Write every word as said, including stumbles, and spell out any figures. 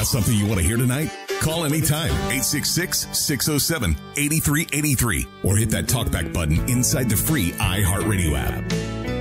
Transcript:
Got something you want to hear tonight? Call anytime, eight six six, six oh seven, eight three eight three, or hit that talkback button inside the free iHeartRadio app.